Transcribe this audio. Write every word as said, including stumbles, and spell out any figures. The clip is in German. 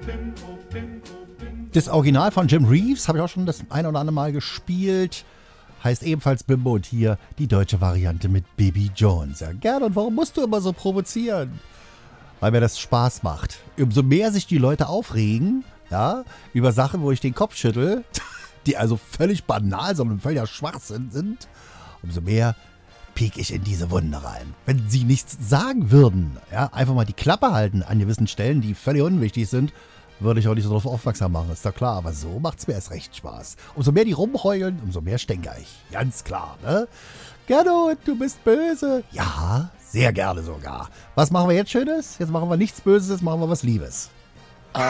Das Original von Jim Reeves habe ich auch schon das ein oder andere Mal gespielt. Heißt ebenfalls Bimbo und hier die deutsche Variante mit Baby Jones. Ja, gerne. Und warum musst du immer so provozieren? Weil mir das Spaß macht. Umso mehr sich die Leute aufregen, ja, über Sachen, wo ich den Kopf schüttel, die also völlig banal, sondern völliger Schwachsinn sind, umso mehr piek ich in diese Wunde rein. Wenn sie nichts sagen würden, ja, einfach mal die Klappe halten an gewissen Stellen, die völlig unwichtig sind, würde ich auch nicht so darauf aufmerksam machen, ist doch klar. Aber so macht es mir erst recht Spaß. Umso mehr die rumheulen, umso mehr stänker ich. Ganz klar, ne? Gernot, du bist böse. Ja, sehr gerne sogar. Was machen wir jetzt Schönes? Jetzt machen wir nichts Böses, jetzt machen wir was Liebes.